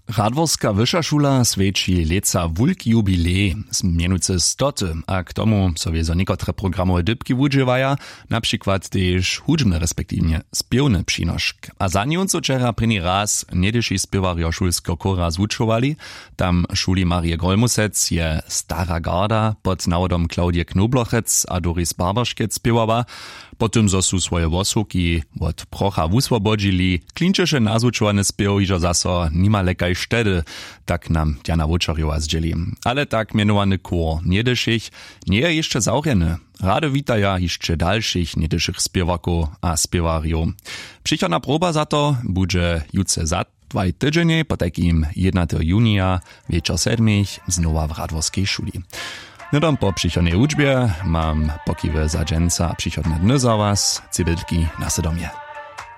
Radworska wyższa szula svědčí leca wulk jubilej, mianujcy 100, a k tomu sobie za niekotre programowe dybki wudźewaja, na przykład też hudźbny, respektywnie spiewny przynoszk. A za nią co wczera první raz niedyši spiewario szulskiego kora zwučowali, tam szuli Marie Grolmusec je Stara Garda pod nawodom Klaudie Knoblochec a Doris Barbarškec spiewała, potem zo su swoje wosłuki od procha wuswobodzili, klinčeše nazvučovane spiew ižo zaso nima lekaj štedy, tak nam Diana Wočarjova zdzieli. Ale tak mianowany kor niedyšich nie je jeszcze zaurjeny. Rady witaja jeszcze dalszych niedyšich spiewaków a spiewariów. Przychodna proba za to będzie jutce za 2 tydzienie, po takim 1. junia, wieczór 7, znowa w Radworskiej szuli. No po przychodnej uczbie mam pokiwe za dżęca przychodne dny za was, cybylki na sedomie.